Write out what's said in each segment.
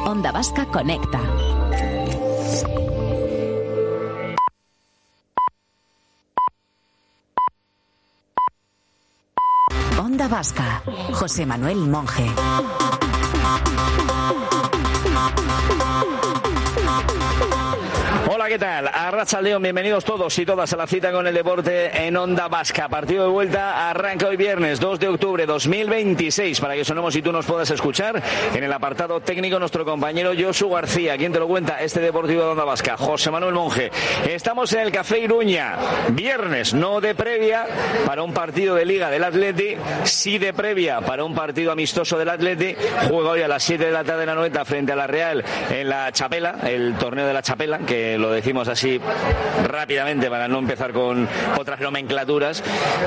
Onda Vasca conecta. Onda Vasca, José Manuel Monge. Hola, ¿qué tal? Arratsaldeon, bienvenidos todos y todas a la cita con el deporte en Onda Vasca. Partido de vuelta arranca hoy viernes 2 de octubre 2026 para que sonemos y tú nos puedas escuchar. En el apartado técnico nuestro compañero Josu García. ¿Quién te lo cuenta? Este Deportivo de Onda Vasca, José Manuel Monge. Estamos en el Café Iruña, viernes, no de previa para un partido de Liga del Atleti, sí de previa para un partido amistoso del Atleti. Juega hoy a las 7 de la tarde en la Anoeta frente a la Real en la Chapela, el torneo de la Chapela, que lo decimos así rápidamente para no empezar con otras nomenclaturas,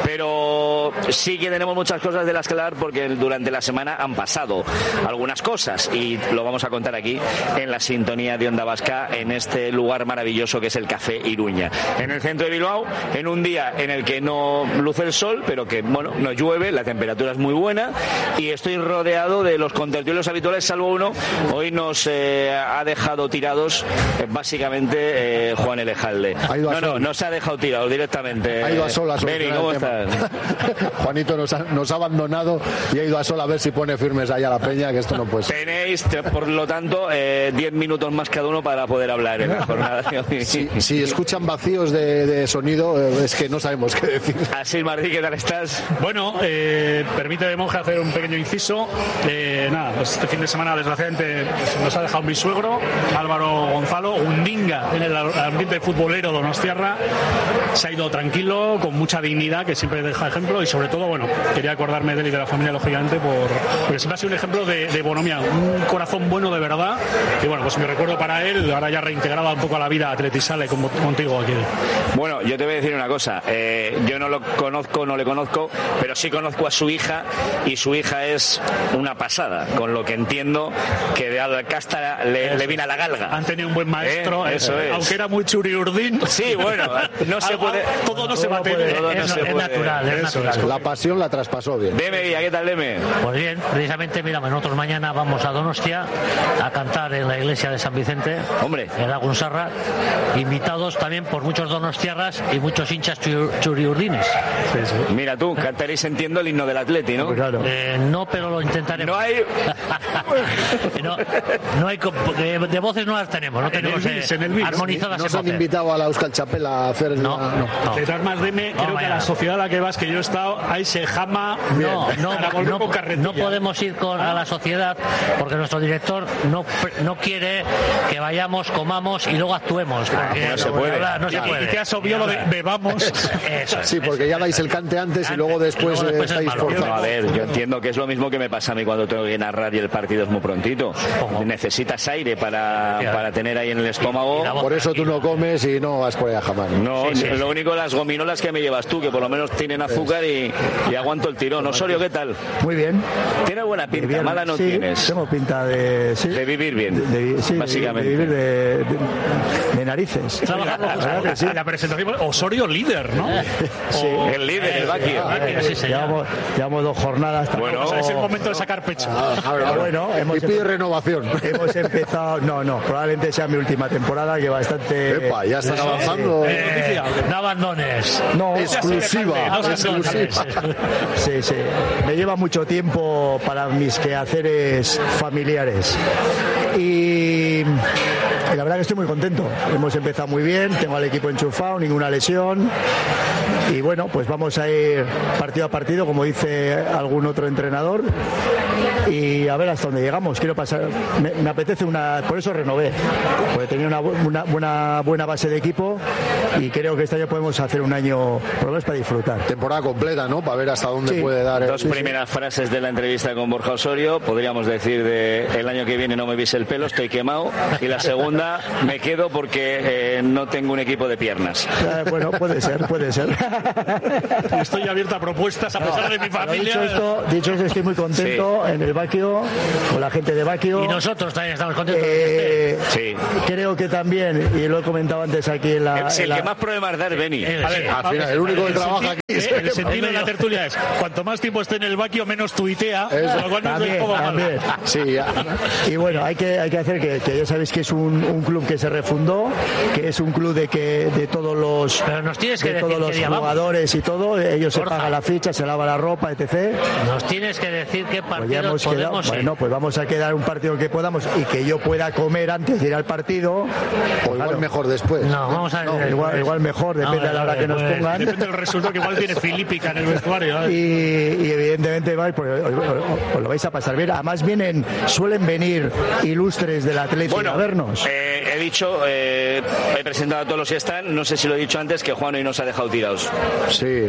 pero sí que tenemos muchas cosas de las que hablar porque durante la semana han pasado algunas cosas y lo vamos a contar aquí en la sintonía de Onda Vasca en este lugar maravilloso que es el Café Iruña, en el centro de Bilbao, en un día en el que no luce el sol, pero que bueno, no llueve, la temperatura es muy buena y estoy rodeado de los contertulios habituales, salvo uno. Hoy nos ha dejado tirados básicamente Juan Elejalde. No se ha dejado tirado directamente. Ha ido a solas. Beni, ¿cómo estás? Juanito nos ha abandonado y ha ido a sola a ver si pone firmes ahí a la peña, que esto no puede ser. Tenéis, por lo tanto, 10 minutos más cada uno para poder hablar en la jornada de hoy. Si escuchan vacíos de sonido, es que no sabemos qué decir. Así, Martí, ¿qué tal estás? Bueno, permíteme, Monje, hacer un pequeño inciso. Pues este fin de semana, desgraciadamente, nos ha dejado mi suegro, Álvaro Gonzalo, un ninga en el ambiente futbolero donostiarra. Se ha ido tranquilo, con mucha dignidad, que siempre deja ejemplo, y sobre todo, bueno, quería acordarme de él y de la familia, lógicamente, porque siempre ha sido un ejemplo de bonomía, un corazón bueno de verdad, y bueno, pues mi recuerdo para él, ahora ya reintegraba un poco a la vida atletisale contigo aquí. Bueno, yo te voy a decir una cosa, yo no lo conozco, no le conozco, pero sí conozco a su hija, y su hija es una pasada, con lo que entiendo que de Alcástara le viene a la galga. Han tenido un buen maestro, eso es. Aunque era muy churiurdín. Sí, bueno, no se puede. Todo no se mantiene. Es natural. La pasión la traspasó bien. Deme, Villa, ¿qué tal, Deme? Pues bien, precisamente, mira, nosotros mañana vamos a Donostia a cantar en la iglesia de San Vicente. Hombre. En la Gunsarra, invitados también por muchos donostiarras y muchos hinchas churiurdines. Sí. Mira tú, cantaréis, entiendo, el himno del Atleti, ¿no? Claro. No, pero lo intentaremos. No hay. no hay de voces no las tenemos, no tenemos armonizadas. ¿No os han invitado a la Euskal Chapela a hacer no. De todas maneras, Deme, creo que a la sociedad a la que vas, que yo he estado, ahí se jama. No podemos ir a la sociedad porque nuestro director no quiere que vayamos, comamos y luego actuemos. Porque no se puede. No se puede. Y te has obviado lo de bebamos. Eso es. Sí, porque ya dais el cante antes y luego después estáis forzados. No, a ver, yo entiendo que es lo mismo que me pasa a mí cuando tengo que narrar y el partido es muy prontito. Necesitas aire para tener ahí en el estómago. Por eso tú no comes y no vas por allá jamás. No, lo único, las gominolas que me llevas tú, que por lo menos tienen azúcar y aguanto el tirón. Osorio, ¿qué tal? Muy bien. Tienes buena pinta, bien. Mala no sí, tienes. Tengo pinta de vivir bien, básicamente. De vivir de narices. La presentación, Osorio líder, ¿no? Sí. El líder, el Baquio. Llevamos 2 jornadas. Bueno, es el momento de sacar pecho. Y pide renovación. Hemos empezado, no, probablemente sea mi última temporada, que bastante... Epa, ya están avanzando. No abandones. No, exclusiva. Sí. Me lleva mucho tiempo para mis quehaceres familiares. Y la verdad que estoy muy contento. Hemos empezado muy bien, tengo al equipo enchufado, ninguna lesión. Y bueno, pues vamos a ir partido a partido, como dice algún otro entrenador, y a ver hasta dónde llegamos. Quiero pasar, me apetece por eso renové, porque tenía una buena base de equipo y creo que este año podemos hacer un año por lo menos para disfrutar. Temporada completa, ¿no? Para ver hasta dónde puede dar. Dos primeras frases de la entrevista con Borja Osorio, podríamos decir el año que viene no me vise el pelo, estoy quemado, y la segunda Irlanda me quedo porque no tengo un equipo de piernas. Bueno, puede ser. Estoy abierto a propuestas a pesar de mi familia. Dicho eso, estoy muy contento en el Baquio, con la gente de Baquio. Y nosotros también estamos contentos. Sí. Creo que también, y lo he comentado antes aquí en la... El que más problemas da es Beni. Al final, el único que trabaja aquí. El sentido de la tertulia es: cuanto más tiempo esté en el Baquio, menos tuitea. Lo cual no es poco malo. Sí, y bueno, hay que hacer que ya sabéis que es un club que se refundó, que es un club de todos los, pero nos tienes que todos los jugadores y todo. Ellos se pagan la ficha, se lava la ropa, etc. Nos tienes que decir qué partido podemos ir. Bueno, pues vamos a quedar un partido que podamos y que yo pueda comer antes de ir al partido. O igual mejor después. No, vamos a ver. Igual mejor, depende de la hora que nos pongan. Depende del resultado, que igual tiene Filípica en el vestuario. Y evidentemente pues, os lo vais a pasar bien. Además suelen venir ilustres del Atlético a vernos. He dicho, he presentado a todos los que están, no sé si lo he dicho antes, que Juan hoy nos ha dejado tirados. Sí.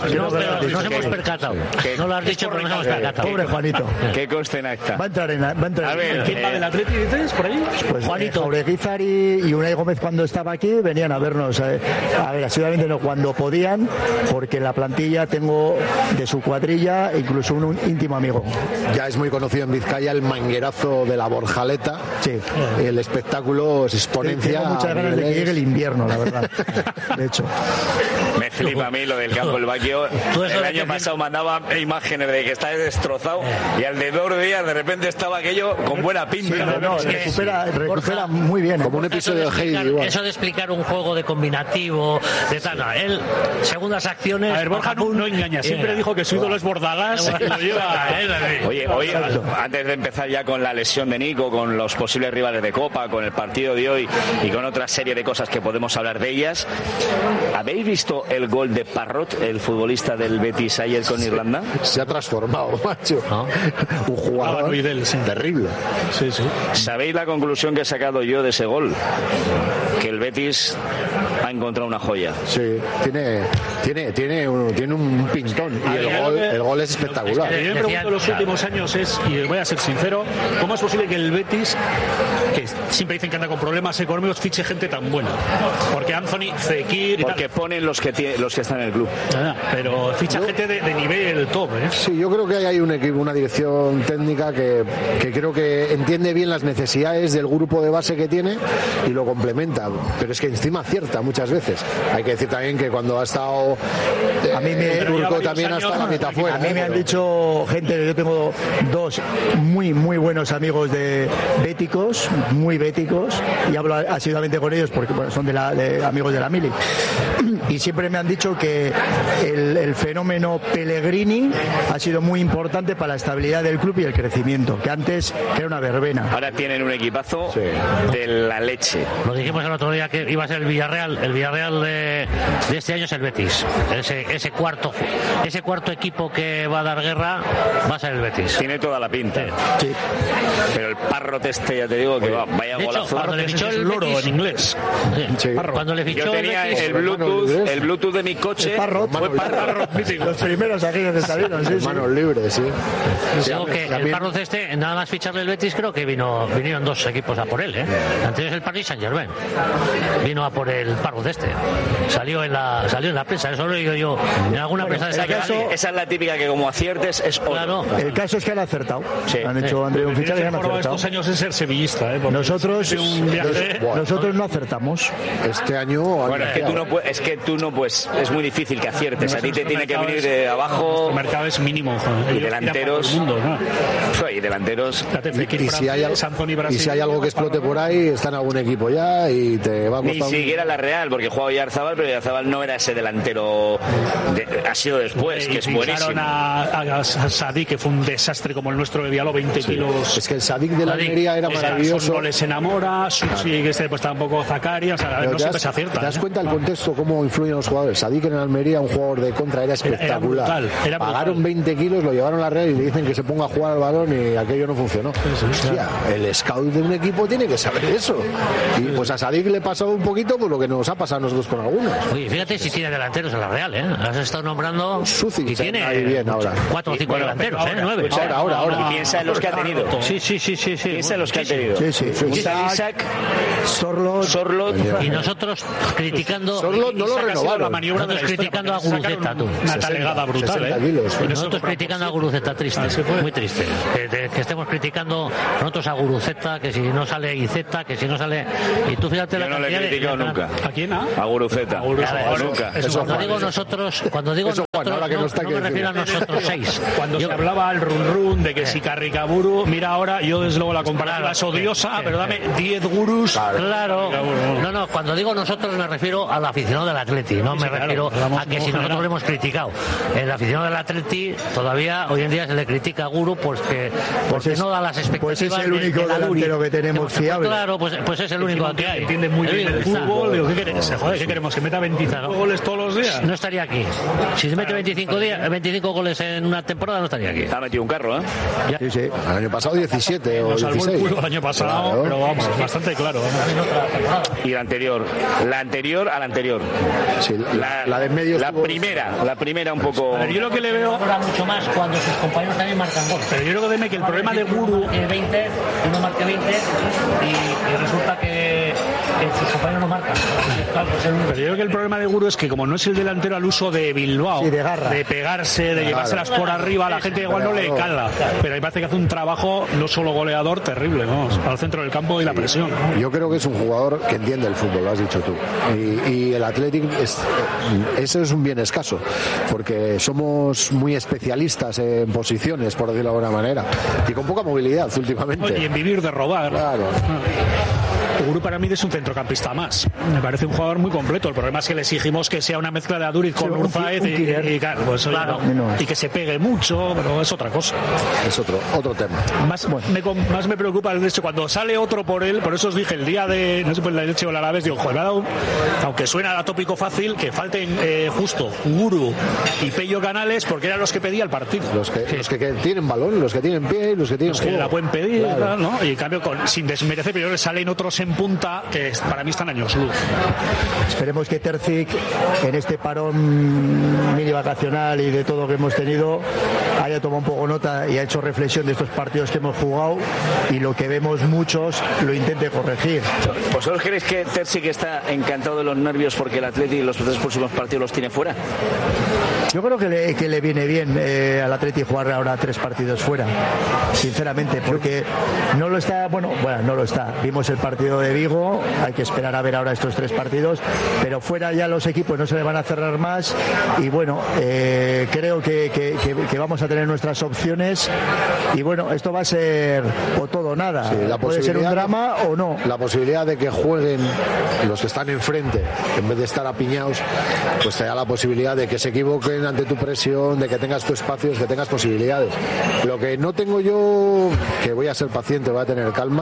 Nos hemos percatado. No lo has dicho, pero nos hemos percatado. Pobre Juanito. Que conste en acta. Va a entrar en. A ver, ¿quién va del Atlético dices por ahí? Pues Juanito. Jaureguizar y Unai Gómez, cuando estaba aquí, venían a vernos. A ver, asiduamente no, cuando podían, porque en la plantilla tengo de su cuadrilla incluso un íntimo amigo. Ya es muy conocido en Vizcaya el manguerazo de la Borjaleta. Sí. El espectáculo es exponencia. Tengo muchas ganas de que llegue el invierno, la verdad. De hecho. Me flipa a mí lo del campo del Baquio. El año pasado mandaba imágenes de que está destrozado y al de 2 días de repente estaba aquello con buena pinta. Sí, recupera muy bien. Como un episodio de Heidi. Eso de explicar un juego de combinativo, de tal, él, segundas acciones... A ver, Borja no engaña, siempre dijo que su ídolo es Bordalás y lo lleva... Oye, hoy, antes de empezar ya con la lesión de Nico, con los posibles rivales de Copa, con el partido de hoy y con otra serie de cosas que podemos hablar de ellas, ¿habéis visto el gol de Parrot, el futbolista del Betis ayer con Irlanda? Se ha transformado, macho. ¿No? Un jugador terrible. Sí. ¿Sabéis la conclusión que he sacado yo de ese gol? Que el Betis ha encontrado una joya. Sí, tiene un pintón y el gol es espectacular. Yo me pregunto en los últimos años y voy a ser sincero, ¿cómo es posible que el Betis, que siempre dicen que anda con problemas económicos, fiche gente tan buena? Porque Anthony, Fekir y porque ponen los que están en el club. Pero ficha gente de nivel top, ¿eh? Sí, yo creo que hay un equipo, una dirección técnica que creo que entiende bien las necesidades del grupo de base que tiene y lo complementa, pero es que encima acierta muchas veces. Hay que decir también que cuando ha estado Turco también ha estado la mitad fuera. A mí me han dicho gente, yo tengo 2 muy buenos amigos béticos, muy béticos, y hablo asiduamente con ellos porque son de amigos de la Mili, y siempre me han dicho que el fenómeno Pellegrini ha sido muy importante para la estabilidad del club y el crecimiento, que antes era una verbena. Ahora tienen un equipazo de la leche. Lo dijimos el otro día que iba a ser el Villarreal de este año es el Betis. Ese cuarto equipo que va a dar guerra va a ser el Betis. Tiene toda la pinta. Sí. Pero el Parrot vaya golazo. Cuando le fichó el loro Betis, en inglés. Sí. Cuando le fichó yo tenía el Betis, el Bluetooth de mi coche. Parrot. Los primeros aquí que salieron, sí. Manos libres, sí. Digo que el Parrot nada más ficharle el Betis, creo que vinieron 2 equipos a por él, ¿eh? Antes el Paris Saint-Germain vino a por el Parrot salió en la prensa, eso lo he oído yo en alguna prensa de esa es la típica, que como aciertes es oro. Claro. El caso es que han acertado. Sí. Han hecho un fichaje y han acertado. Estos años es ser sevillista, ¿eh? Nosotros no acertamos. Este año... Bueno, es que tú no puedes, es muy difícil que aciertes. A ti te tiene que venir de abajo. El mercado es mínimo, y delanteros. Y delanteros. Y si hay algo que explote por ahí, está en algún equipo ya y te va a costar. Ni siquiera la Real, porque jugaba Oyarzabal, pero Oyarzabal no era ese delantero. Ha sido después, que es buenísimo. A Sadik, que fue un desastre como el nuestro de Diallo, 20 kilos. Es que el Sadik de la Almería era maravilloso. No les enamora, Suchi, que pues tampoco Zakaria, no siempre se acierta. ¿Te das cuenta el contexto, cómo influyen los jugadores? Sadik en Almería, un jugador de contra, era espectacular. Era Pagaron 20 kilos, lo llevaron a la Real y le dicen que se ponga a jugar al balón y aquello no funcionó. Hostia, el scout de un equipo tiene que saber eso. Y pues a Sadik le pasó un poquito por lo que nos ha pasado a nosotros con algunos. Oye, fíjate si tiene delanteros en la Real, ¿eh? Has estado nombrando Suci, y tiene bien ahora. 4 o 5 delanteros, 9. Ahora. Y piensa en los que ha tenido. Sí. Iniesta los que han tenido. Sí. Isaac, Sorlot. Y nosotros criticando... Sorlot no lo renovaron. Nosotros criticando a Guruceta, tú. Una talegada brutal, Nosotros criticando a Guruceta, triste, muy triste. Que estemos criticando nosotros a Guruceta, que si no sale Iceta, que si no sale... Y tú fíjate Yo la no le he cantidad criticado nunca. ¿A quién? A Guruceta. Nunca. Cuando digo nosotros, no me refiero a nosotros 6. Cuando se hablaba al run de que si Carricaburu, mira ahora, yo desde luego la comparativa es odiosa, pero dame 10 gurús. Claro. No, cuando digo nosotros me refiero al aficionado del Atleti, no me refiero a que si nosotros lo hemos criticado. El aficionado del Atleti todavía hoy en día se le critica a Guru porque no da las expectativas. Pues es el único delantero que tenemos fiable. Claro, pues es el único que hay. Entiende muy bien el fútbol. Digo, ¿qué queremos? ¿Que meta 25 goles todos los días? No estaría aquí. Si se mete 25 goles en una temporada, no estaría aquí. Ha metido un carro, ¿eh? Sí. El año pasado 17 o 16. Nos salvó el culo el año pasado, pero vamos, bastante claro. Y la anterior a la anterior. Sí, la de medio. La primera un poco. A ver, yo lo que le veo mucho más cuando sus compañeros también marcan gol. Pero yo creo que el problema de Guru... 20, uno marque 20 y resulta que sus compañeros no marcan. Pero yo creo que el problema de Guru es que como no es el delantero al uso de Bilbao, de garra, de pegarse, de llevárselas por arriba, a la gente igual no le cala. Pero me parece que hace un trabajo no solo goleador terrible, vamos, al centro del campo y la presión. Yo creo que es un jugador que entiende el fútbol, lo has dicho tú. Y el Athletic eso es un bien escaso, porque somos muy especialistas en posiciones, por decirlo de alguna manera, y con poca movilidad últimamente. Y en vivir de robar. Claro. Guru para mí es un centrocampista más. Me parece un jugador muy completo. El problema es que le exigimos que sea una mezcla de Aduriz con Urzáez y que se pegue mucho, pero es otra cosa. Es otro tema. Más me preocupa el hecho cuando sale otro por él. Por eso os dije el día de no sé por la leche o la Alavés, digo, joder, aunque suena a tópico fácil, que falten justo Guru y Pello Canales, porque eran los que pedía el partido. Los que tienen balón, los que tienen pie, los que tienen los juego. que la pueden pedir, claro. ¿No? Y en cambio sin desmerecer, pero salen otros en punta que para mí están años luz. Esperemos que Terzic en este parón mini vacacional y de todo que hemos tenido haya tomado un poco nota y ha hecho reflexión de estos partidos que hemos jugado y lo que vemos muchos lo intente corregir. ¿Vosotros creéis que Terzic está encantado de los nervios porque el Atleti los 3 próximos partidos los tiene fuera? Yo creo que le viene bien al Atleti jugar ahora 3 partidos fuera, sinceramente, porque no lo está, no lo está. Vimos el partido de Vigo, hay que esperar a ver ahora estos 3 partidos, pero fuera ya los equipos no se le van a cerrar más y creo que vamos a tener nuestras opciones y esto va a ser o todo o nada. Sí, puede ser un drama o no. La posibilidad de que jueguen los que están enfrente en vez de estar apiñados, pues te da la posibilidad de que se equivoquen ante tu presión, de que tengas tus espacios, que tengas posibilidades. Lo que no tengo yo, que voy a ser paciente, voy a tener calma,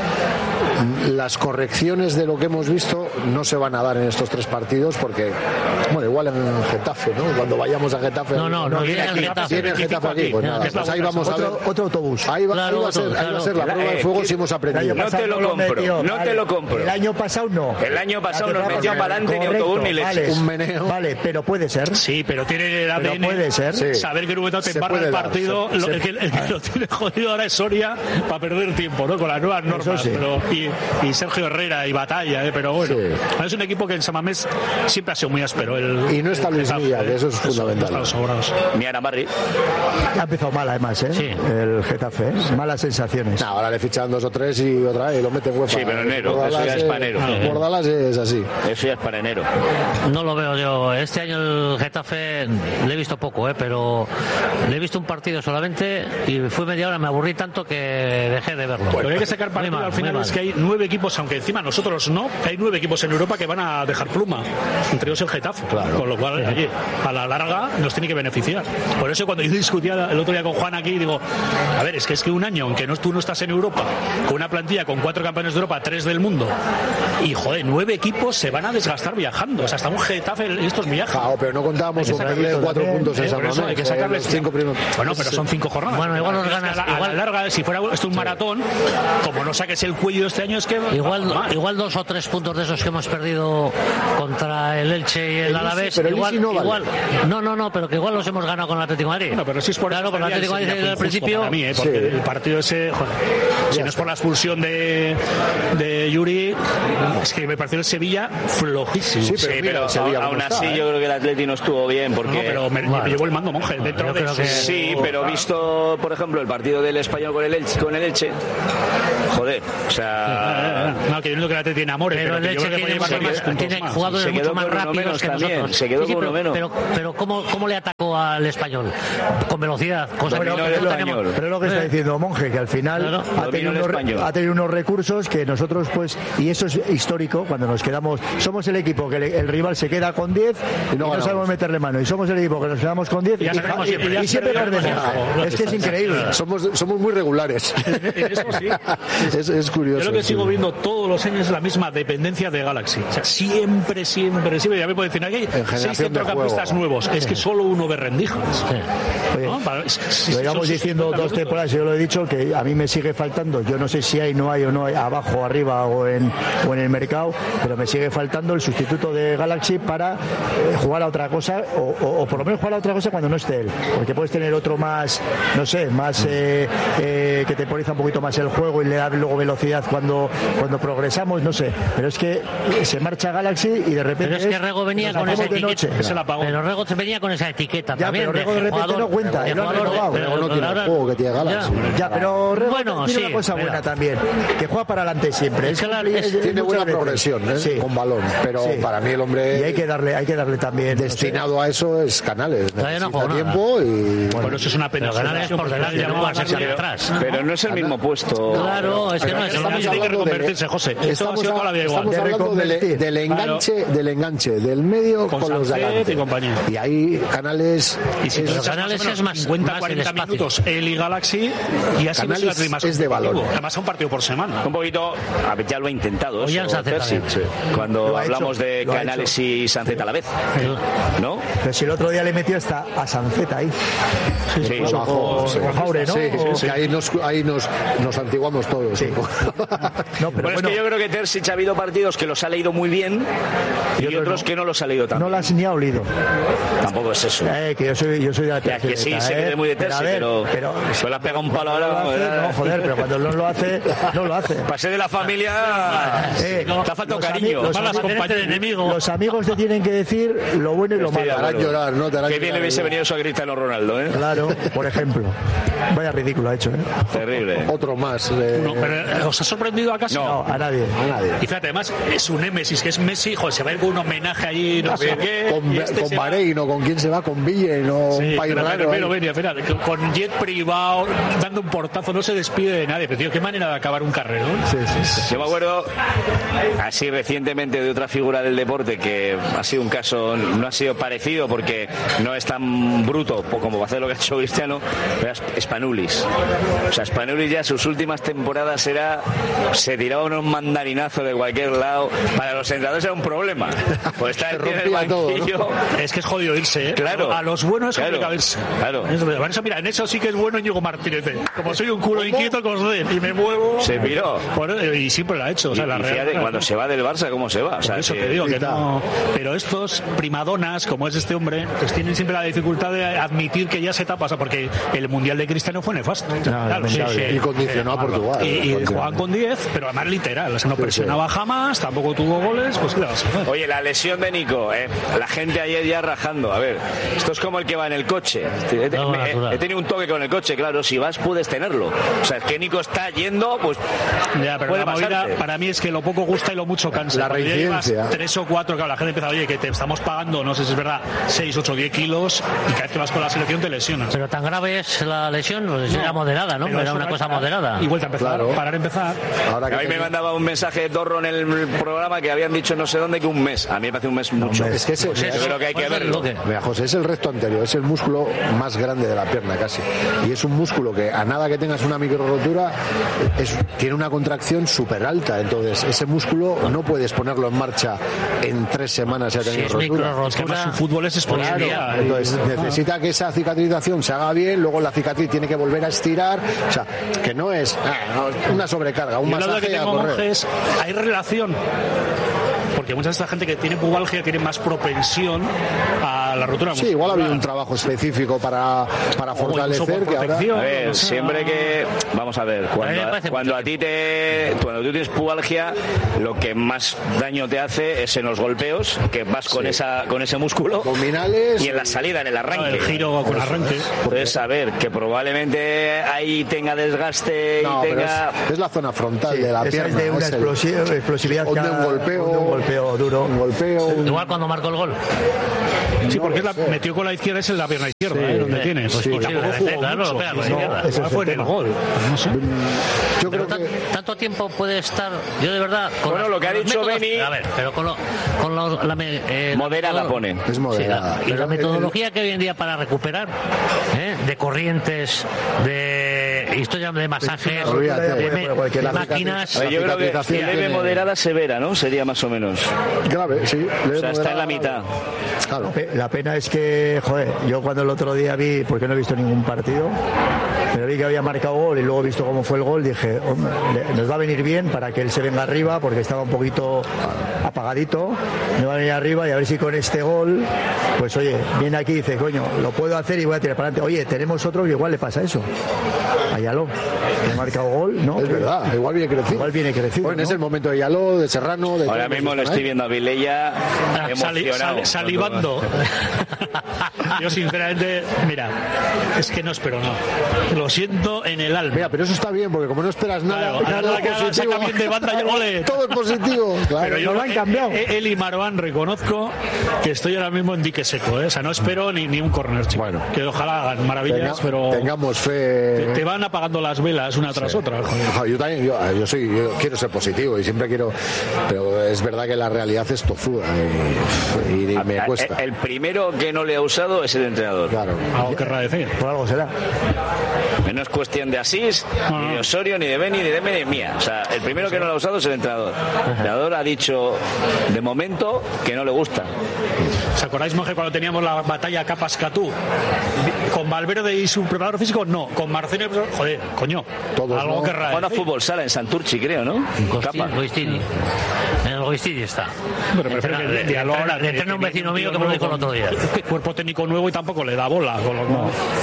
las correcciones de lo que hemos visto no se van a dar en estos 3 partidos porque, igual en Getafe, ¿no? Cuando vayamos a Getafe. No viene el Getafe. Viene el Getafe aquí. Pues nada, pues ahí vamos a ver. Otro autobús. Ahí va a ser la prueba de fuego si hemos aprendido. No te lo compro. El año pasado no. El año pasado nos metió para adelante ni autobús ni leche. Un meneo. Vale, pero puede ser. Sí, pero tiene el ADN. Puede ser. Sí. Saber que Rubén te embarra el partido. El que lo tiene jodido ahora es Soria para perder tiempo, ¿no? Con las nuevas normas. Sí. Y Sergio Herrera y Batalla, pero bueno. Sí. Es un equipo que en Samamés siempre ha sido muy áspero. Y no está Luis Milla, que eso es fundamental. Ni Aramarri. Ha empezado mal además, Sí. El Getafe, malas sensaciones. Ahora le fichan 2 o 3 y otra vez y lo meten UEFA. Sí, pero enero, eso ya es para enero. Bordalas es así. Eso ya es para enero. No lo veo yo. Este año el Getafe le he visto poco, pero le he visto un partido solamente y fui media hora, me aburrí tanto que dejé de verlo. Lo que hay que sacar partido al final es que hay 9 equipos, aunque encima nosotros no, hay 9 equipos en Europa que van a dejar pluma, entre ellos el Getafe, con lo cual allí, a la larga nos tiene que beneficiar. Por eso cuando yo discutía el otro día con Juan aquí, digo, a ver, es que un año, aunque tú no estás en Europa, con una plantilla con 4 campeones de Europa, 3 del mundo, y joder, 9 equipos se van a desgastar viajando, o sea, hasta un Getafe estos viajes. Pero no contábamos con sacarle 4 puntos en San Mamés. Hay que sacarles 5 primeros. Bueno, pero son 5 jornadas. Bueno, igual nos ganas. A la larga, si fuera esto un maratón, como no saques el cuello este año es que igual 2 o 3 puntos de esos que hemos perdido contra el Elche y el Alavés, pero no, pero que igual los hemos ganado con el Atlético de Madrid. Bueno, pero si es por claro, con el Atlético de Madrid al principio para mí, porque el partido ese, si no es por la expulsión de Yuri, es que me pareció el Sevilla flojísimo. Sí, pero aún así yo creo que el Atlético no estuvo bien porque... No, pero me llevó el mando, Monje, dentro de que... Sí, pero visto, por ejemplo, el partido del Español con el Elche, joder, o sea... No, que yo no creo que el Atlético tiene amores, pero el Elche tiene jugadores mucho más rápidos que nosotros. Se quedó con uno menos. Pero ¿cómo le atacó al Español? Con velocidad. Pero es lo que está diciendo Monje, que al final ha tenido unos recursos que nosotros, pues, y eso es histórico, cuando nos quedamos, somos el equipo que el rival se queda con 10 y no sabemos meterle mano, y somos el equipo que nos quedamos con 10 y siempre perdemos. Es que es increíble. Somos muy regulares. Eso sí. Es curioso. Yo lo que sigo viendo todos los años es la misma dependencia de Galaxy. O sea, siempre. Ya me puede decir, aquí hay 6 centrocampistas nuevos. Es que solo uno ve rendijas. Oye, ¿no? lo llevamos diciendo 2 temporadas, yo lo he dicho, que a mí me sigue faltando, yo no sé si hay, no hay o no hay, abajo, arriba o en el mercado, pero me sigue faltando el sustituto de Galaxy para jugar a otra cosa, o por lo menos jugar a otra cosa cuando no esté él, porque puedes tener otro más, no sé, más que temporiza un poquito más el juego y le da luego velocidad cuando progresamos, no sé, pero es que se marcha Galaxy y de repente... Pero es que Rego venía con esa etiqueta. Pero Rego venía con esa etiqueta también. Pero Rego de repente no cuenta, pero no tiene el juego que tiene Galaxy. Pero Rego tiene una cosa buena también, que juega para adelante siempre. Tiene buena progresión con balón, pero para mí el hombre... Y hay que darle también... Destinado a eso es Canales. Necesita tiempo y... Bueno, eso es una pena. Canales por delante, no va a ser atrás. Pero no es el mismo puesto. Claro, es que no es el mismo. Tiene que reconvertirse, José. Estamos hablando del enganche del medio con los de adelante. Y ahí Canales... Canales es más 50-40 minutos él y Galaxy, y así Canales es de balón. Además un partido por semana. Un poquito, ya lo ha intentado cuando hablamos de Canales y Sancet a la vez, ¿no? Pero si el otro día le metió hasta a Sancet ahí. Jaure, ¿no? Sí. Ahí nos antiguamos todos. Sí. No, pero es que yo creo que Terzic ha habido partidos que los ha leído muy bien y otros que no los ha leído tan bien. No las ni ha olido. Tampoco es eso. Que yo soy de la tercera. Que sí, se quede muy de Terzic, pero le ha pegado un palo ahora. No, joder, pero cuando no lo hace. Pasé de la familia, te ha faltado cariño. Los amigos te tienen que decir lo bueno y lo malo. Te harán llorar, ¿no? Qué bien le hubiese venido eso a Cristiano Ronaldo, ¿eh? Claro, por ejemplo. Vaya ridículo ha hecho, ¿eh? Terrible. Otro más. Pero ¿os ha sorprendido acaso? No, a nadie. Y fíjate, además es un némesis, que es Messi, joder, se va a ir con un homenaje allí, no sé qué. Con Bahrein, ¿con quién se va? Con Ville, ¿no? Sí, un país raro. Pero con jet privado, dando un portazo, no se despide de nadie. Pero tío, qué manera de acabar un carrerón. Sí. Yo me acuerdo así recientemente de otra figura del deporte que ha sido un caso, no ha sido parecido porque no es tan bruto como va a hacer lo que ha hecho Cristiano, pero es Spanulis. O sea, Spanulis ya sus últimas temporadas se tiraba unos mandarinazos de cualquier lado. Para los entrenadores era un problema. Pues está el banquillo. Todo, ¿no? Es que es jodido irse, ¿eh? Claro. A los buenos es complicado irse. Claro. Eso, mira, en eso sí que es bueno Íñigo Martínez. Como soy un culo inquieto que os den y me muevo. Se piró. Y siempre lo ha hecho. O sea, la fíjate, cuando se va del Barça, ¿cómo se va? O sea, eso te digo que no. Pero estos primadonas, como es este hombre, pues tienen siempre la dificultad de admitir que ya se tapa, porque el Mundial de Cristiano fue nefasto. Y condicionó a Portugal. Y jugaban con 10, pero además literal. O sea, no presionaba jamás, tampoco tuvo goles, pues ¿qué le vas a hacer? Oye, la lesión de Nico, la gente ayer ya rajando. A ver, esto es como el que va en el coche. He tenido un toque con el coche, claro, si vas puedes tenerlo. O sea, es que Nico está yendo, pues ya, pero la movida para mí es que lo poco gusta y lo mucho cansa. La reincidencia. 3 o 4, claro, la gente empieza, oye, que te estamos pagando, no sé si es verdad, 6, 8, 10 kilos y cada vez que vas con la selección te lesionas. Pero tan grave es la lesión, pues era moderada, ¿no? Era una cosa moderada. Y vuelta a empezar, parar a empezar. Ahora que a mí me mandaba un mensaje Dorro en el programa que habían dicho no sé dónde que un mes. A mí me parece un mes mucho. Es que yo creo que hay que verlo. Mira, José, es el recto anterior, es el músculo más grande de la pierna casi. Y es un músculo que a nada que tengas una micro rotura tiene una contracción súper alta. Entonces, ese músculo no puedes ponerlo en marcha en 3 semanas ya tenido rotura. Es que además su fútbol es exponencial. Claro, entonces necesita que esa cicatrización se haga bien, luego la cicatriz tiene que volver a estirar. O sea, que no es una sobrecarga. sea, un Yo la duda masaje que y a tengo, correr. Monje, es, ¿hay relación? Porque mucha de esta gente que tiene pubalgia tiene más propensión a la rotura muscular. Sí, igual ha habido un trabajo específico para fortalecer que ahora... A ver, siempre que... Vamos a ver, cuando a ti cuando tú tienes pubalgia, lo que más daño te hace es en los golpeos, que vas con ese músculo, abdominales y en la salida, en el arranque. El giro con arranque. Entonces, a ver, que probablemente ahí tenga desgaste No, y pero tenga... es la zona frontal de la esa pierna. es de una explosividad. O de un golpeo, duro. Un golpeo. Igual cuando marcó el gol. Sí, porque metió con la izquierda, es en la pierna izquierda, donde tienes. Pues Y tampoco jugó claro, mucho. pega con la izquierda. ese es Fue el en el tema. gol. No sé. Yo creo Pero que... tanto tiempo puede estar, yo de verdad... Bueno, lo que ha con los dicho métodos- Beni- A ver, pero Moderada pone. Es moderada. y la Pero metodología que hoy en día para recuperar, de corrientes, de historias de masajes, Olvídate. de máquinas... A ver, yo creo que cicatrización leve, tiene- moderada, severa, ¿no? Sería más o menos. Grave, sí. O sea, está en la mitad. Claro. La pena es que, joder, yo cuando el otro día vi, porque no he visto ningún partido, pero vi que había marcado gol y luego he visto cómo fue el gol, dije, hombre, nos va a venir bien para que él se venga arriba, porque estaba un poquito apagadito, me va a venir arriba y a ver si con este gol, pues oye, viene aquí y dice, coño, lo puedo hacer y voy a tirar para adelante. Oye, tenemos otro que igual le pasa eso. Ayaló, que ha marcado gol, ¿no? Es verdad, igual viene crecido. Igual viene crecido, Bueno, ¿no? es el momento de Yaló, de Serrano... De Ahora todos mismo los le que estoy están viendo a Vilella emocionado. Salivando. Yo sinceramente, mira, es que no espero nada. Lo siento en el alma. Mira, pero eso está bien, porque como no esperas nada, Claro, todo ahora que hagan ese cambio de banda, ya ole. todo es positivo. Claro. Pero yo lo han cambiado. Él y Marwan reconozco que estoy ahora mismo en dique seco, ¿eh? O sea, no espero ni un córner, chico. Bueno. Que ojalá hagan maravillas, pero Tengamos fe. te van apagando las velas una tras otra. Joder. Yo también, yo quiero ser positivo y siempre quiero, pero es verdad que la realidad es tozuda y me cuesta. El primero que no le ha usado es el entrenador. Claro. Algo querrá decir. Por algo será. No es cuestión de Asís, No, ni no. de Osorio, ni de Beni, ni de Beni, ni mía. O sea, el primero que no lo ha usado es el entrenador. El entrenador ha dicho, de momento, que no le gusta. ¿Os acordáis, Monje, cuando teníamos la batalla Capas-Catú? Con Valverde y su preparador físico, no. Con Marcelo, joder, coño. Todos, algo ¿no? querrá Juega decir. fútbol sala en Santurchi, creo, ¿no? Capa. Goistini. En el Goistini está. Pero prefiero que diálogo ahora. Le entrena un vecino mío que me lo dijo el otro día. Cuerpo técnico nuevo y tampoco le da bola. Con los...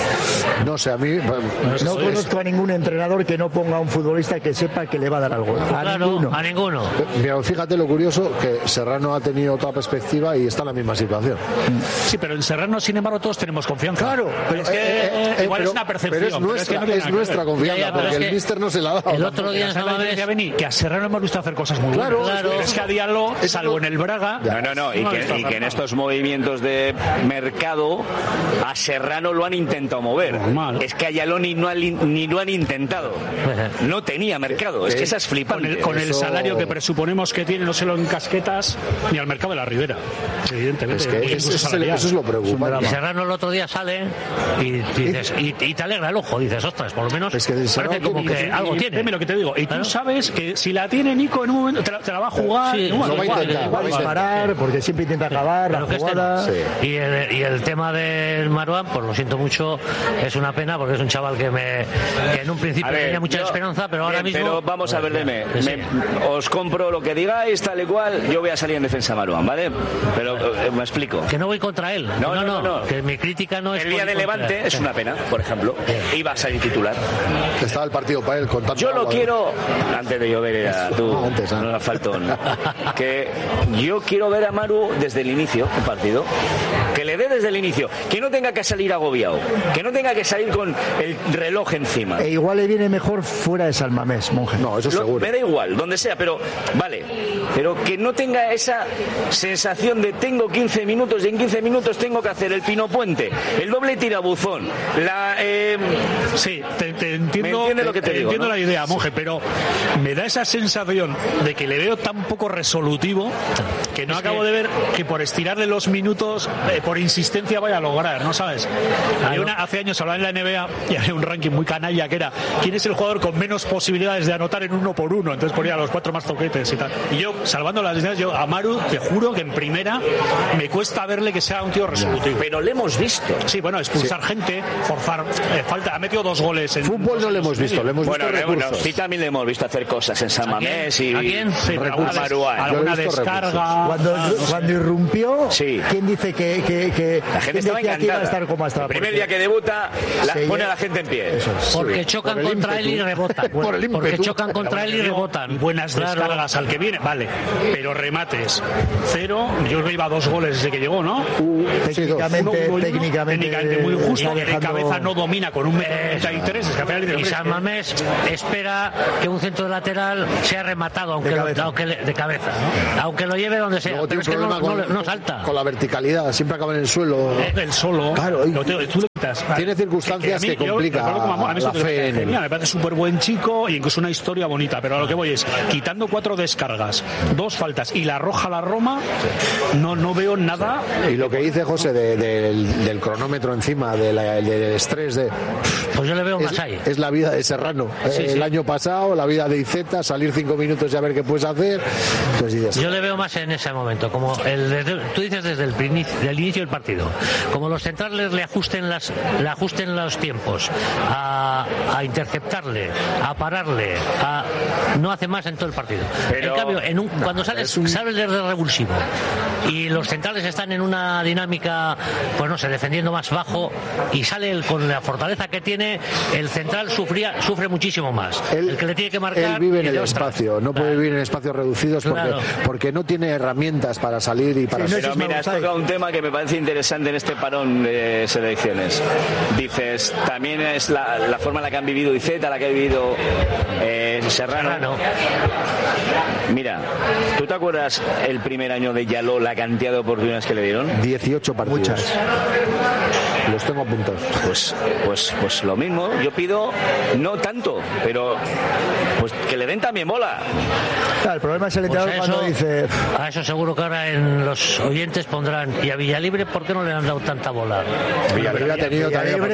No sé, a mí. No conozco a ningún entrenador que no ponga a un futbolista que sepa que le va a dar algo. A Claro, ninguno. a ninguno. Mira, fíjate lo curioso que Serrano ha tenido otra perspectiva y está en la misma situación. Sí, pero en Serrano, sin embargo, todos tenemos confianza. Claro, pero es que igual pero- es una percepción. Pero es nuestra, que no tiene nada que nuestra ver. confianza, Ya, pero porque es el que míster no se la ha dado. el otro día en ¿Sabes la San diferencia, Mamés... Beni? Que a Serrano hemos visto hacer cosas muy buenas. Claro, Es que a Diallo, salvo en el Braga... No, y no que, he visto y que en hacer estos movimientos de mercado a Serrano lo han intentado mover. Normal. Es que a Ayaló ni lo han intentado. No tenía mercado. Es que esa es flipante. Con el Eso- salario que presuponemos que tiene, no se lo encasquetas ni al mercado de la Ribera. Evidentemente. Es que Incluso eso salarial. es lo preocupante. Y Serrano el otro día sale y dices, y te alegra el ojo, dices, ostras, por lo menos Es que el Serrano parece como tiene- que algo Y tiene. dime lo que te digo. Y Claro. tú sabes que si la tiene Nico en un momento, te la va a jugar. Sí, en un lo va a momento. intentar, Va a disparar porque siempre intenta acabar la Pero que este jugada. no. Sí. Y el tema del Marwan, pues lo siento mucho, es una pena porque es un chaval que en un principio A ver, tenía mucha yo- esperanza, pero ahora bien, mismo... Pero vamos a ver, deme. Sí. Os compro lo que digáis, tal y cual. Yo voy a salir en defensa de Maruán, ¿vale? Pero me explico. Que no voy contra él. No. Que mi crítica no es... El día por de ir contra Levante él. es una pena, por ejemplo. Iba a salir titular. Estaba el partido para él con tanta Yo lo agua, quiero, antes de llover era tú, antes, no era faltón, que yo quiero ver a Maru desde el inicio del partido, que le dé desde el inicio, que no tenga que salir agobiado, que no tenga que salir con el reloj encima. E igual le viene mejor fuera de San Mamés, Monje. No, eso Me seguro. da igual, donde sea, pero vale, pero que no tenga esa sensación de tengo 15 minutos y en 15 minutos tengo que hacer el pino puente, el doble tirabuzón, Sí, te entiendo, ¿Me entiendes lo que te digo, entiendo no? la idea, Monje, pero me da esa sensación de que le veo tan poco resolutivo que no acabo de ver que por estirarle los minutos, por insistencia vaya a lograr, ¿no sabes? Hace años hablaba en la NBA y había un ranking muy canalla que era ¿quién es el jugador con menos posibilidades de anotar en 1-por-1? Entonces ponía a los 4 más toquetes y tal. Y yo, salvando las distancias, yo a Maru, te juro que en primera me cuesta verle que sea un tío resolutivo. Pero le hemos visto. Sí, bueno, expulsar gente, forzar falta, ha metido 2 goles en fútbol, no le hemos visto, le hemos visto recursos. Sí, también le hemos visto hacer cosas en San Mamés y ¿a quién? Sí, alguna descarga. Cuando irrumpió, sí. ¿Quién dice que la gente estaba encantada? Que iba a estar como estaba? El primer día que debuta, pone a la gente en pie. Porque chocan contra él y rebotan. Porque chocan contra él y rebotan. Buenas descargas al que viene, vale. Pero remates 0. Yo creo que iba 2 goles desde que llegó, ¿no? Técnicamente muy justo. De cabeza no domina con 1,93 m. Y San Mamés espera que un centro lateral sea rematado, aunque de cabeza, ¿no? Aunque lo lleve donde sea. Pero es que no salta. Con la verticalidad, siempre acaba en el suelo. El solo. Claro, tú le quitas. Tiene circunstancias que complican la fe en él. Me parece súper buen chico y incluso una historia bonita, pero a lo que voy es, quitando 4 descargas, 2 faltas y la roja a la Roma, no veo nada. Y lo que dice José del cronómetro encima, del estrés pues yo le veo más ahí. Es la vida de Serrano. El año pasado, la vida de Iceta, salir 5 minutos y a ver qué puedes hacer. Entonces dices, yo le veo más en ese momento, como tú dices desde el inicio del partido, como los centrales le ajusten los tiempos a interceptarle, a pararle, no hace más en todo el partido. Pero, en cambio, cuando sales desde revulsivo y los centrales están en una dinámica, pues no sé, defendiendo más bajo, y sale con la fortaleza que tiene, el central sufre muchísimo más. El que le tiene que marcar. Él vive en el espacio, no puede vivir en espacios reducidos porque no tiene herramientas para salir y para... Pero mira, has tocado un tema que me parece interesante en este parón de selecciones. Dices, también es la forma en la que han vivido Iceta, la que ha vivido Serrano. Mira, ¿tú te acuerdas el primer año de Yaló, la cantidad de oportunidades que le dieron? 18 partidos. Muchas. Los tengo apuntados. Pues lo mismo. Yo pido, no tanto, pero pues que le den también bola. Claro, el problema es el entrenador cuando dice... A eso seguro que ahora en los oyentes pondrán, ¿y a Villalibre por qué no le han dado tanta bola? Villalibre ha tenido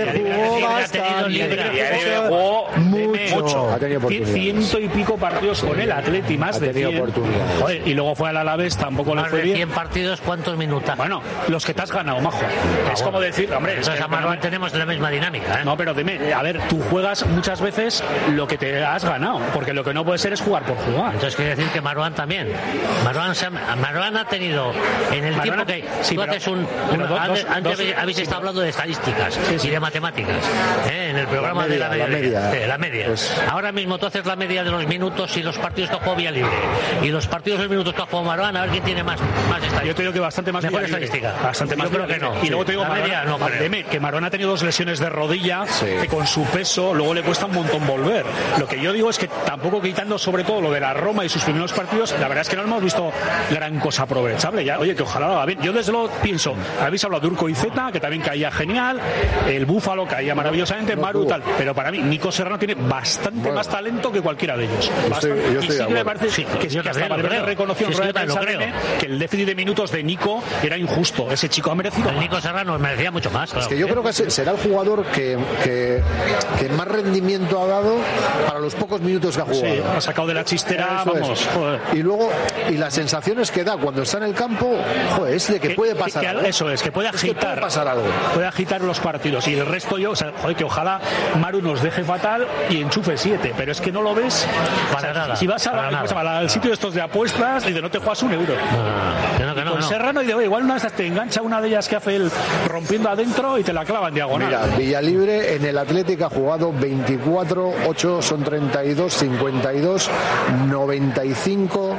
jugó mucho. Ha tenido oportunidades. 100 y pico partidos con el Atleti, más de 100. Joder, y luego fue al Alavés, tampoco le fue bien. 100 partidos, ¿cuántos minutos? Bueno, los que te has ganado, majo. Es como decir, hombre... Entonces a Marwan tenemos la misma dinámica, ¿eh? No, pero dime, a ver, tú juegas muchas veces lo que te has ganado, porque lo que no puede ser es jugar por jugar. Entonces quiere decir que Marwan también. Marwan ha tenido, en el tiempo que tú haces antes habéis estado hablando de estadísticas y de matemáticas, en el programa de la media. Pues... Ahora mismo tú haces la media de los minutos y los partidos que ha jugado Villalibre y los partidos de los minutos que ha jugado Marwan, a ver quién tiene más estadística. Yo te digo que bastante más mejor estadística. Bastante más. Yo creo que no. Y luego te digo, que Marwan ha tenido 2 lesiones de rodilla, que con su peso luego le cuesta un montón volver. Lo que yo digo es que tampoco, quitando sobre todo lo de la Roma y sus primeros partidos, la verdad es que no hemos visto gran cosa aprovechable. Ya, oye, que ojalá lo haga bien. Yo desde luego pienso, habéis hablado de Urco Iceta, que también caía genial, el Búfalo caía maravillosamente, Maru tal, pero para mí Nico Serrano tiene bastante más talento que cualquiera de ellos. Y sí me parece que hasta Valverde reconoció en rueda de prensa que el déficit de minutos de Nico era injusto. Ese chico ha merecido. El Nico Serrano merecía mucho más. Es que yo creo que será el jugador que más rendimiento ha dado para los pocos minutos que ha jugado. Sí, ha sacado de la chistera, vamos. Y luego, las sensaciones que da cuando está en el campo, joder, es de que puede pasar algo. Eso es, que puede agitar. Puede pasar algo. Puede agitar los partidos. Y el resto que ojalá Maru nos deje fatal y enchufe 7. Pero es que no lo ves. Para nada. Si vas al sitio de estos de apuestas y de no te juegas €1. Con Serrano y de igual una de estas te engancha una de ellas que hace él rompiendo adentro y te la clava en diagonal. Mira, Villalibre en el Atlético ha jugado 24, 8 son 32, 52, 95,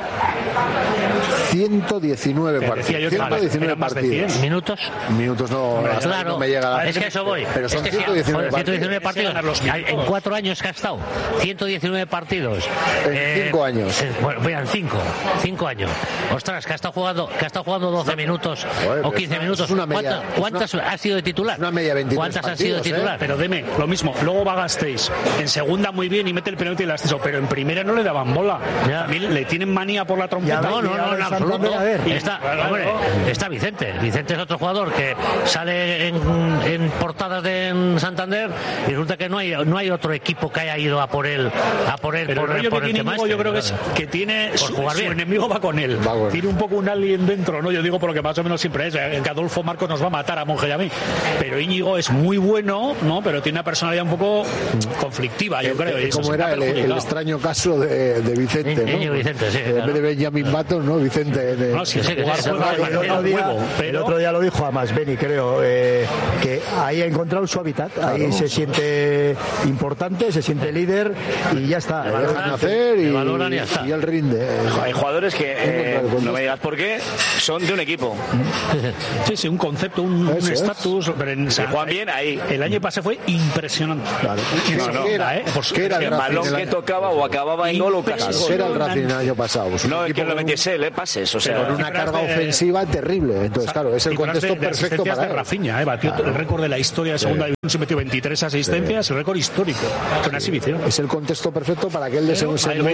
119 partidos. 119 partidos. ¿Minutos no, claro, no me llega. Es que eso voy. Pero son 119 partidos. En 4 años que ha estado. 119 partidos. En 5 años. Bueno, en 5 años. Ostras, que ha estado jugando 12 minutos o 15 minutos. ¿Cuántas ha sido de titular? Una media 23 ¿Cuántas han sido de titular? Pero deme, lo mismo. Luego va Gasteiz. En segunda muy bien y mete el penalti y el ascenso. Pero en primera no le daban bola. También le tienen manía ya por la trompeta. No, en absoluto. Claro. Está Vicente. Vicente es otro jugador que sale en portadas de Santander y resulta que no hay otro equipo que haya ido a por él. Pero el rollo que tiene Íñigo, yo creo que es que tiene su enemigo va con él. Tiene un poco un alien dentro, ¿no? Yo digo por lo que más o menos siempre es. Que Adolfo Marcos nos va a matar a Monge y a mí. Pero Íñigo es muy bueno, ¿no? Pero tiene una personalidad un poco conflictiva, yo creo. Como era el extraño caso de Vicente, ¿no? Vicente, sí, en vez de Benjamin Button, ¿no? Vicente. El otro día lo dijo además Beni, creo, que ahí ha encontrado su hábitat. Ahí se siente importante, se siente líder y ya está. Le dejan hacer y él rinde. Hay jugadores que, no me digas por qué, son de un equipo. Sí, un concepto, un estatus. Se juegan bien ahí. El año pasado fue impresionante. Claro. ¿Qué era el balón que tocaba o acababa en gol o casi. ¿Qué era el Racing el año pasado? No, es que lo metiese él, pases. O sea, con una carga ofensiva terrible. Entonces, claro, es el contexto perfecto para él. Rafinha, batió el récord de la historia de segunda división, se metió 23 asistencias, el récord histórico. Una exhibición. Es el contexto perfecto para que él él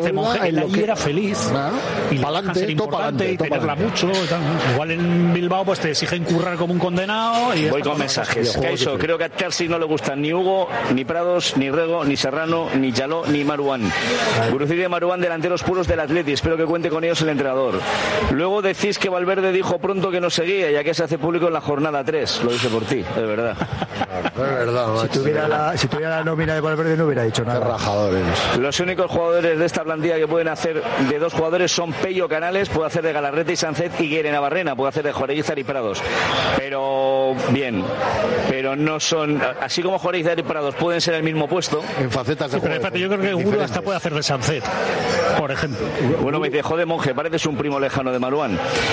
era feliz. Y pa'lante, ser importante y tenerla mucho. Igual en Bilbao pues te exigen currar como un condenado. Y voy con mensajes. Caiso, creo que a Chelsea no le gustan ni Hugo, ni Prados, ni Rego, ni Serrano, ni Yaló, ni Marouane. Gurucide y Marouane, delanteros puros del Atleti. Espero que cuente con ellos el entrenador. Luego decís que Valverde dijo pronto que no seguía, ya que se hace público en la jornada 3. Lo dice por ti, es verdad. Es verdad. Si tuviera la nómina de Valverde no hubiera dicho nada. Rajadores. Los únicos jugadores de esta plantilla que pueden hacer de dos jugadores son Pello Canales, puede hacer de Galarreta y Sancet, y Guere Navarrena, puede hacer de Joreguizar y Prados. Pero bien, pero no son, así como Joreguizar y Prados pueden ser el mismo puesto. En facetas de juego. Pero yo creo que Guru hasta puede hacer de Sancet, por ejemplo. Bueno, me dice, joder, Monje, pareces un primo lejano de Marouane.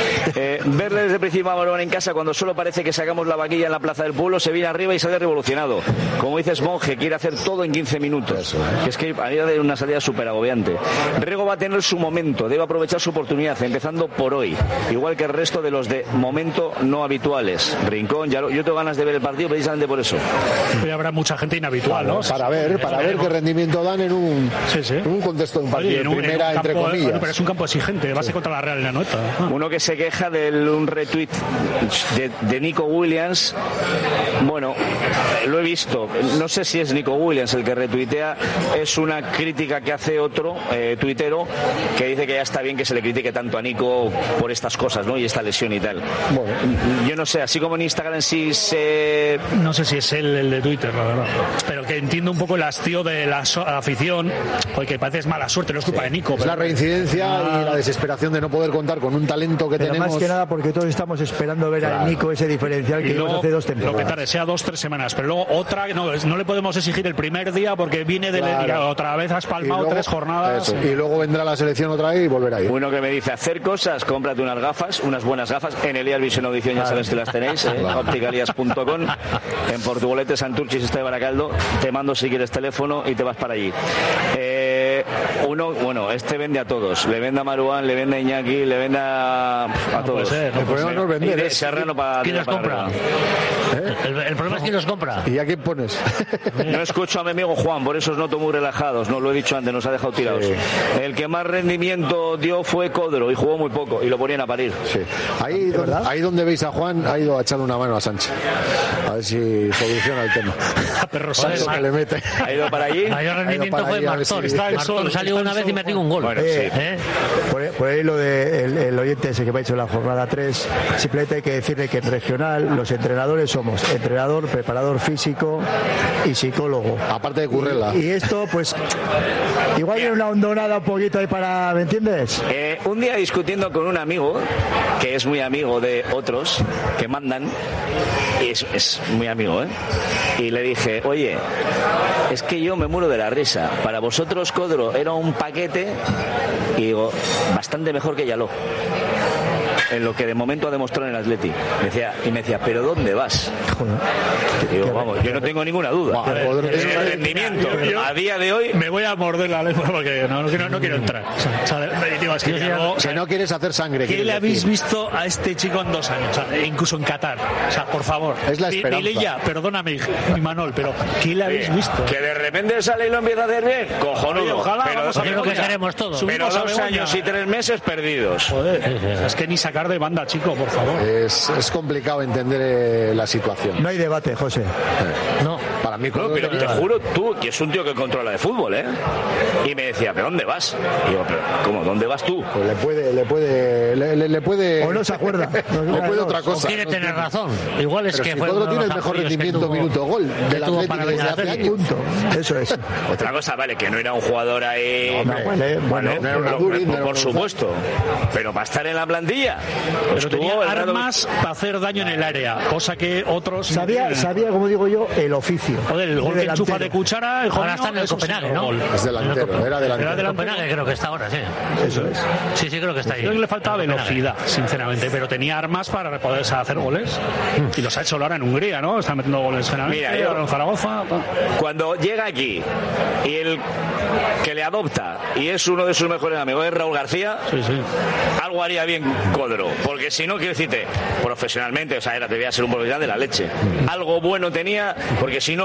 Verle desde el principio a Marouane en casa cuando solo parece que sacamos la vaquilla en la plaza del pueblo, se viene arriba y sale revolucionado. Como dices, Monje, quiere hacer todo en 15 minutos. Que es que a mí de una salida súper agobiante. Rego va a tener su momento, debe aprovechar su oportunidad, empezando por hoy. Igual que el resto de los de momento no habituales. Rincón, yo tengo ganas de ver el partido precisamente por eso. Pero habrá mucha gente inhabitual, ¿no? Para ver qué rendimiento dan en un contexto de un partido de primera, entre comillas. Pero es un campo exigente, base contra la Real en la Anoeta. Uno que se queja de un retweet de Nico Williams. Bueno, lo he visto. No sé si es Nico Williams el que retuitea. Es una crítica que hace otro tuitero que dice que ya está bien que se le critique tanto a Nico por estas cosas, ¿no? Y esta lesión y tal. Bueno, yo no sé, así como en Instagram sí se... No sé si es él el de Twitter, la verdad. Pero que entiendo un poco el hastío de la afición, porque parece es mala suerte, no es culpa de Nico. Es la reincidencia y la desesperación de no poder contar con un talento que tenemos. Más que nada porque todos estamos esperando ver a Nico ese diferencial que vimos hace 2 temporadas. Lo que tarde, sea 2-3 semanas, pero luego otra, no le podemos exigir el primer día porque viene de otra vez has palmado luego, 3 jornadas. Eso. Y luego vendrá la selección otra vez y volverá a ir. Uno que me dice, hacer cosas, cómprate unas gafas, unas buenas gafas. En Elias Vision Audición ya sabes que las tenéis, opticalias.com. En Portugalete, Santurchi, está de Baracaldo. Te mando si quieres teléfono y te vas para allí. Este vende a todos. Le vende a Marouane, le vende a Iñaki, le vende a todos. El problema no es vender. ¿Quién los compra? El problema es quién los compra. ¿Y a quién pones? No escucho a mi amigo Juan, por eso os noto muy relajados. No lo he dicho antes, nos ha dejado tirados. El que más rendimiento dio fue Codro y jugó muy poco y lo ponían a parir. Sí. Ahí donde veis a Juan, ha ido a echarle una mano a Sánchez. A ver si soluciona el tema. Que le mete. ¿Ha ido para allí? Mayor rendimiento fue Martón. Martón salió una vez y metió un gol. Bueno, sí. Por ahí lo del oyente ese que me ha hecho la jornada 3, simplemente hay que decirle que en regional los entrenadores somos entrenador, preparador físico y psicólogo. Aparte de Currela. Y esto, pues, igual hay una hondonada un poquito ahí para, ¿me entiendes? Un día discutiendo con un amigo, que es muy amigo de otros, que mandan, y es muy amigo, y le dije, oye, es que yo me muero de la risa. Para vosotros Codro era un paquete, y digo, bastante mejor que Yaló. en lo que de momento ha demostrado en el Atleti. Me decía, ¿pero dónde vas? Digo, vamos, yo no tengo ninguna duda. El rendimiento a día de hoy. Me voy a morder la lengua porque no quiero entrar. Si no quieres hacer sangre. ¿Qué le habéis visto a este chico en 2 años? Incluso en Qatar. O sea, por favor. Es la esperanza. Dile ya, perdóname, mi Manol, pero ¿qué le habéis visto? Que de repente sale y lo empieza a hacer bien. Cojonudo. Ojalá, pero vamos a ver lo que seremos todos. Pero 2 años y 3 meses perdidos. Joder, es que ni sacar de banda, chico, por favor. Es complicado entender la situación. No hay debate, José. No. Para mí, No, pero te juro, tú, que es un tío que controla de fútbol, ¿eh? Y me decía, ¿pero dónde vas? Y digo, ¿pero cómo? ¿Dónde vas tú? Pues le puede. O no se acuerda. Le puede otra cosa. Quiere tener razón. Igual es Pero que si fue Cuadro uno de tiene los el mejor apoyos que rendimiento tuvo- minuto-gol que del tuvo Atlético para desde venir al hace Atlético. años. Punto. Eso es. Otra cosa, vale, que no era un jugador ahí. Hombre, bueno, no era una Duri, no era por una supuesto. Pero para estar en la plantilla. Pero Estuvo tenía el rato- armas para hacer daño en el área, cosa que otros no Sabía, tienen. como digo yo, el oficio. Joder, el gol que delantero. enchufa de cuchara, hijo Ahora mío, está en el eso sí Copenhague, es un ¿no? gol. Es delantero, era delantero. Era Copenhague creo que está ahora, sí. Eso es. Sí, creo que está ahí. Creo que le faltaba En Copenhague. velocidad, sinceramente, pero tenía armas para poder hacer goles. Y los ha hecho ahora en Hungría, ¿no? Está metiendo goles generalmente. Mira, yo- ahora en Zaragoza. Cuando llega aquí y el que le adopta y es uno de sus mejores amigos es Raúl García, Sí, sí. algo haría bien Codro, porque si no, quiero decirte, profesionalmente, o sea, debía ser un profesional de la leche. Algo bueno tenía, porque si no